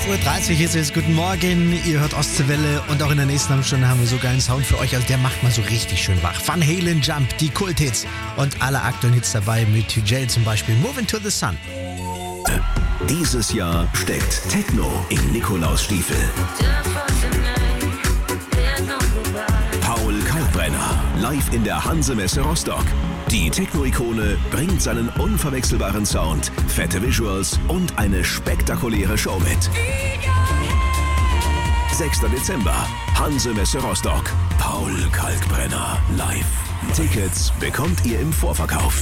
5:30 Uhr ist es. Guten Morgen, ihr hört Ostseewelle und auch in der nächsten halben Stunde haben wir sogar einen Sound für euch. Also der macht mal so richtig schön wach. Van Halen, Jump, die Kulthits und alle aktuellen Hits dabei mit Hügel zum Beispiel. Moving to the Sun. Dieses Jahr steckt Techno in Nikolausstiefel. Paul Kalkbrenner, live in der Hanse-Messe Rostock. Die Techno-Ikone bringt seinen unverwechselbaren Sound, fette Visuals und eine spektakuläre Show mit. 6. Dezember, Hanse-Messe Rostock. Paul Kalkbrenner live. Tickets bekommt ihr im Vorverkauf.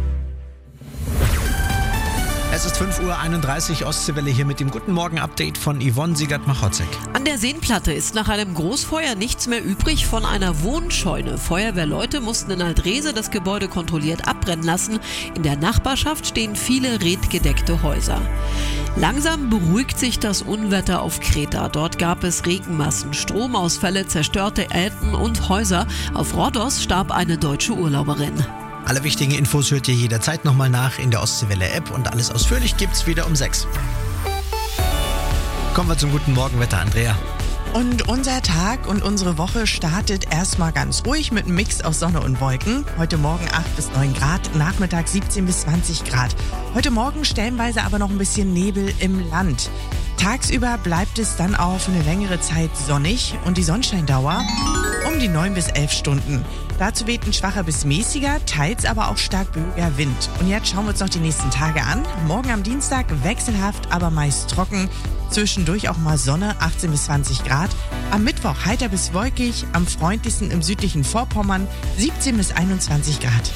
Es ist 5:31 Uhr, Ostseewelle hier mit dem Guten Morgen-Update von Yvonne Siegert-Machotzek. An der Seenplatte ist nach einem Großfeuer nichts mehr übrig von einer Wohnscheune. Feuerwehrleute mussten in Aldrese das Gebäude kontrolliert abbrennen lassen. In der Nachbarschaft stehen viele redgedeckte Häuser. Langsam beruhigt sich das Unwetter auf Kreta. Dort gab es Regenmassen, Stromausfälle, zerstörte Elten und Häuser. Auf Rhodos starb eine deutsche Urlauberin. Alle wichtigen Infos hört ihr jederzeit nochmal nach in der Ostseewelle-App und alles ausführlich gibt's wieder um 6. Kommen wir zum guten Morgenwetter, Andrea. Und unser Tag und unsere Woche startet erstmal ganz ruhig mit einem Mix aus Sonne und Wolken. Heute Morgen 8 bis 9 Grad, Nachmittag 17 bis 20 Grad. Heute Morgen stellenweise aber noch ein bisschen Nebel im Land. Tagsüber bleibt es dann auch für eine längere Zeit sonnig und die Sonnenscheindauer um die 9 bis 11 Stunden. Dazu weht ein schwacher bis mäßiger, teils aber auch stark böiger Wind. Und jetzt schauen wir uns noch die nächsten Tage an. Morgen am Dienstag wechselhaft, aber meist trocken. Zwischendurch auch mal Sonne, 18 bis 20 Grad. Am Mittwoch heiter bis wolkig, am freundlichsten im südlichen Vorpommern, 17 bis 21 Grad.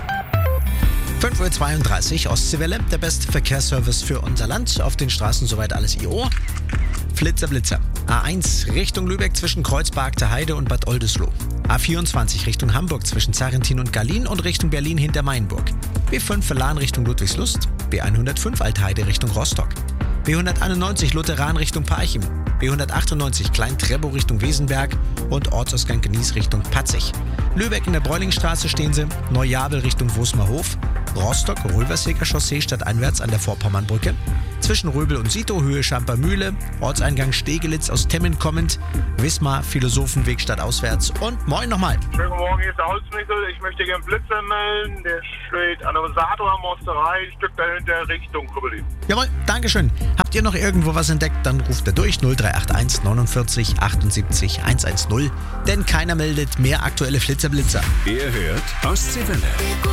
5:32 Uhr, Ostseewelle, der beste Verkehrsservice für unser Land. Auf den Straßen soweit alles IO. Flitzer, Blitzer. A1 Richtung Lübeck zwischen Kreuzberg, Heide und Bad Oldesloe. A24 Richtung Hamburg zwischen Zarentin und Gallien und Richtung Berlin hinter Mainburg. B5 Verlan Richtung Ludwigslust. B105 Altheide Richtung Rostock. B191 Lutheran Richtung Parchim. B198 Klein-Trebow Richtung Wesenberg und Ortsausgang Genieß Richtung Patzig. Lübeck in der Bräulingstraße stehen sie, Neujabel Richtung Wosmerhof, Rostock Röverseger Chaussee stadteinwärts an der Vorpommernbrücke, zwischen Röbel und Sito Höhe Schampermühle, Ortseingang Stegelitz aus Temmen kommend, Wismar Philosophenweg stadtauswärts und moin nochmal. Schönen guten Morgen, hier ist der Holzmichel. Ich möchte gerne Blitzer melden. Der steht an der Sator Mosterei, ein Stück dahinter Richtung Krüppeli. Jawohl, Dankeschön. Habt ihr noch irgendwo was entdeckt, dann ruft er durch 0381 49 78 110, denn keiner meldet mehr aktuelle Flitzer-Blitzer. Ihr hört Ostseewelle.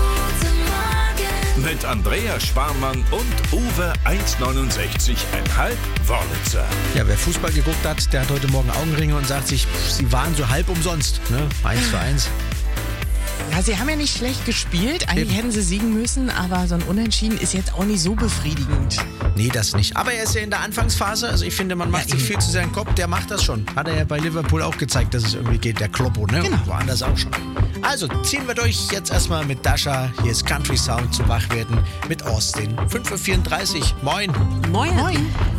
Mit Andrea Sparmann und Uwe 1,69,5 Wörlitzer. Ja, wer Fußball geguckt hat, der hat heute Morgen Augenringe und sagt sich, sie waren so halb umsonst, ne? 1:1. Ja, sie haben ja nicht schlecht gespielt. Eigentlich hätten sie siegen müssen, aber so ein Unentschieden ist jetzt auch nicht so befriedigend. Nee, das nicht. Aber er ist ja in der Anfangsphase. Also ich finde, man macht sich viel zu sehr in den Kopf. Der macht das schon. Hat er ja bei Liverpool auch gezeigt, dass es irgendwie geht. Der Kloppo, ne? Genau. Woanders auch schon. Also ziehen wir durch. Jetzt erstmal mit Dasha. Hier ist Country Sound zum Wachwerden mit Austin. 5:34 Uhr. Moin. Moin. Moin.